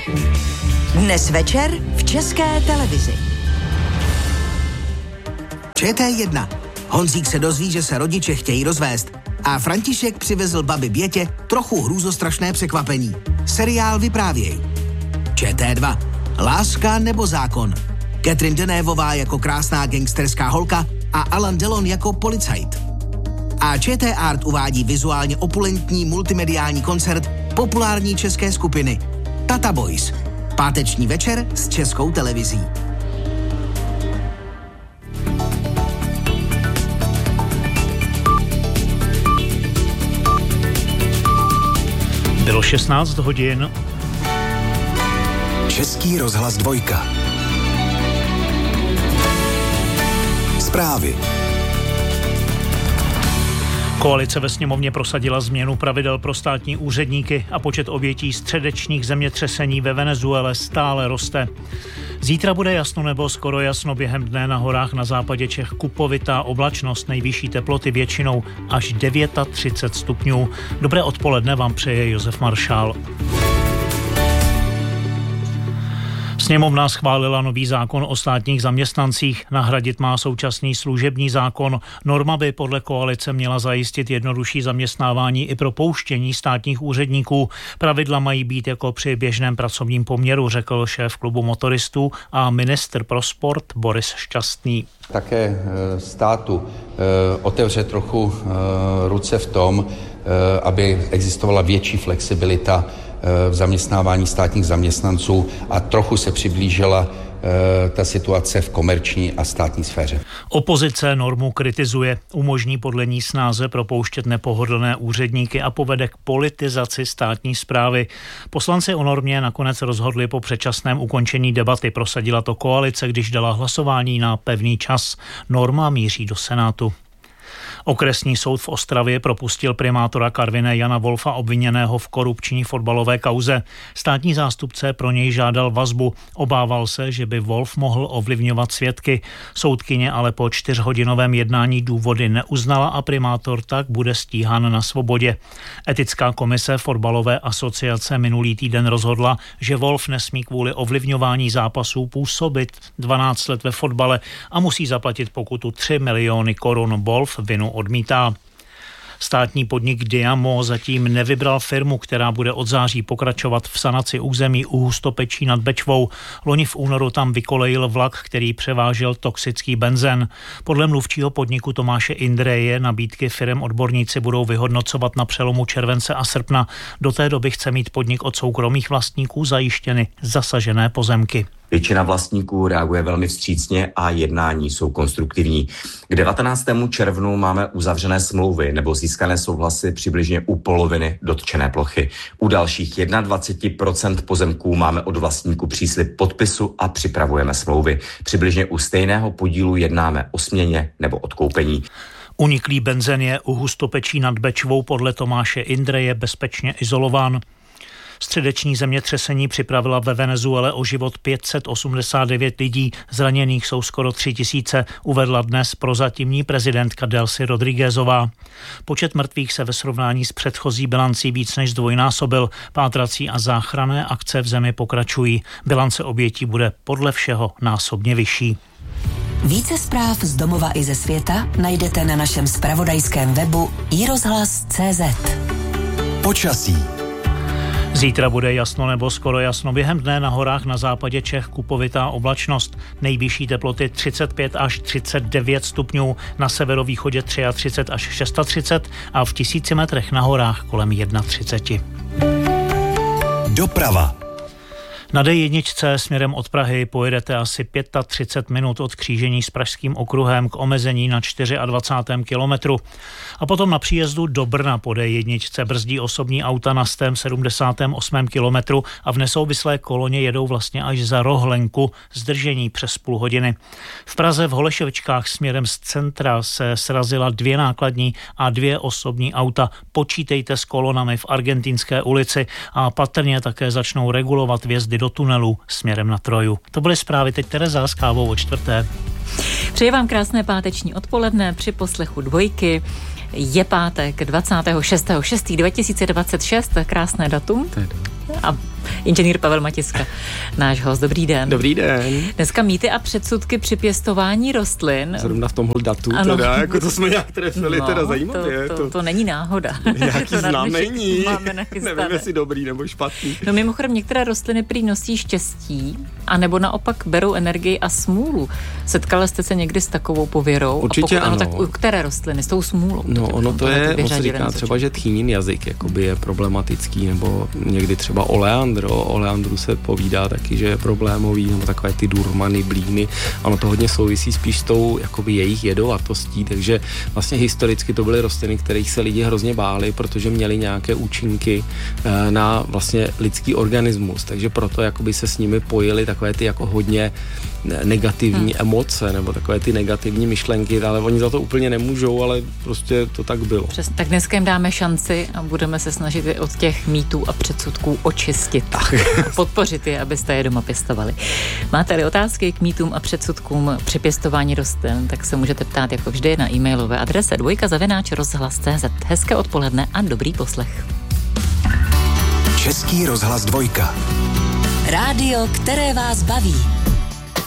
Dnes večer v České televizi. ČT1. Honzík se dozví, že se rodiče chtějí rozvést. A František přivezl babi Bětě trochu hrůzostrašné překvapení. Seriál Vyprávěj. ČT2. Láska nebo zákon. Catherine Deneuveová jako krásná gangsterská holka a Alain Delon jako policajt. A ČT Art uvádí vizuálně opulentní multimediální koncert populární české skupiny Tata Boys. Páteční večer s Českou televizí. Bylo 16 hodin. Český rozhlas 2. Zprávy. Koalice ve sněmovně prosadila změnu pravidel pro státní úředníky a počet obětí středečních zemětřesení ve Venezuele stále roste. Zítra bude jasno nebo skoro jasno, během dne na horách na západě Čech kupovitá oblačnost, nejvyšší teploty většinou až 39 stupňů. Dobré odpoledne vám přeje Josef Maršál. Sněmovna schválila nový zákon o státních zaměstnancích. Nahradit má současný služební zákon. Norma by podle koalice měla zajistit jednodušší zaměstnávání i propouštění státních úředníků. Pravidla mají být jako při běžném pracovním poměru, řekl šéf klubu motoristů a ministr pro sport Boris Šťastný. Také státu otevře trochu ruce v tom, aby existovala větší flexibilita v zaměstnávání státních zaměstnanců a trochu se přiblížila ta situace v komerční a státní sféře. Opozice normu kritizuje, umožní podle ní snáze propouštět nepohodlné úředníky a povede k politizaci státní správy. Poslanci o normě nakonec rozhodli po předčasném ukončení debaty. Prosadila to koalice, když dala hlasování na pevný čas. Norma míří do Senátu. Okresní soud v Ostravě propustil primátora Karviné Jana Wolfa, obviněného v korupční fotbalové kauze. Státní zástupce pro něj žádal vazbu. Obával se, že by Wolf mohl ovlivňovat svědky. Soudkyně ale po 4hodinovém jednání důvody neuznala a primátor tak bude stíhán na svobodě. Etická komise fotbalové asociace minulý týden rozhodla, že Wolf nesmí kvůli ovlivňování zápasů působit 12 let ve fotbale a musí zaplatit pokutu 3 miliony korun. Wolf vinu odmítá. Státní podnik Diamo zatím nevybral firmu, která bude od září pokračovat v sanaci území u Hustopečí nad Bečvou. Loni v únoru tam vykolejil vlak, který převážel toxický benzen. Podle mluvčího podniku Tomáše Indreje nabídky firem odborníci budou vyhodnocovat na přelomu července a srpna. Do té doby chce mít podnik od soukromých vlastníků zajištěny zasažené pozemky. Většina vlastníků reaguje velmi vstřícně a jednání jsou konstruktivní. K 19. červnu máme uzavřené smlouvy nebo získané souhlasy přibližně u poloviny dotčené plochy. U dalších 21% pozemků máme od vlastníků příslib podpisu a připravujeme smlouvy. Přibližně u stejného podílu jednáme o směně nebo odkoupení. Uniklý benzen je u Hustopečí nad Bečvou podle Tomáše Indreje bezpečně izolován. Středeční zemětřesení připravila ve Venezuele o život 589 lidí, zraněných jsou skoro 3000, uvedla dnes prozatímní prezidentka Delcy Rodríguezová. Počet mrtvých se ve srovnání s předchozí bilancí víc než zdvojnásobil. Pátrací a záchranné akce v zemi pokračují. Bilance obětí bude podle všeho násobně vyšší. Více zpráv z domova i ze světa najdete na našem zpravodajském webu iRozhlas.cz. Počasí. Zítra bude jasno nebo skoro jasno. Během dne na horách na západě Čech kupovitá oblačnost. Nejvyšší teploty 35 až 39 stupňů, na severovýchodě 33 až 36 a v 1000 metrech na horách kolem 31. Doprava. Na D1 směrem od Prahy pojedete asi 35 minut od křížení s Pražským okruhem k omezení na 24. kilometru. A potom na příjezdu do Brna po D1 brzdí osobní auta na 178. kilometru a v nesouvislé koloně jedou vlastně až za Rohlenku, zdržení přes půl hodiny. V Praze v Holešovičkách směrem z centra se srazila 2 nákladní a 2 osobní auta. Počítejte s kolonami v Argentinské ulici a patrně také začnou regulovat vjezdy do tunelu směrem na Troju. To byly zprávy, teď Tereza s kávou o 4. Přeji vám krásné páteční odpoledne při poslechu Dvojky. Je pátek 26.6.2026, krásné datum. A Inženýr Pavel Matiska, náš host. Dobrý den. Dobrý den. Dneska mýty a předsudky při pěstování rostlin. Zrovna v tomhle datu, ano. Teda, jako to jsme nějak trefili, teda zajímavě. To není náhoda. Jaký znamení. Máme nachystané. Nevím, jestli dobrý nebo špatný. No mimochodem, některé rostliny prý nosí štěstí, anebo naopak berou energii a smůlu. Setkala jste se někdy s takovou pověrou? Určitě ano. Tak u které rostliny s tou smůlou? No ono to je, on se říká třeba, že tchýnin jazyk jakoby je problematický, nebo někdy třeba oleandr. O oleandru se povídá taky, že je problémový, nebo takové ty durmany, blíny. Ono to hodně souvisí spíš s tou jakoby jejich jedovatostí, takže vlastně historicky to byly rostliny, kterých se lidi hrozně báli, protože měly nějaké účinky na vlastně lidský organismus, takže proto jakoby se s nimi pojily takové ty jako hodně negativní emoce, nebo takové ty negativní myšlenky, ale oni za to úplně nemůžou, ale prostě to tak bylo. Přesně, tak dneska jim dáme šanci a budeme se snažit je od těch mýtů a předsudků očistit. A podpořit je, abyste je doma pěstovali. Máte-li otázky k mýtům a předsudkům při pěstování rostlin, tak se můžete ptát jako vždy na e-mailové adrese dvojka@rozhlas.cz. Hezké odpoledne a dobrý poslech. Český rozhlas 2. Rádio, které vás baví.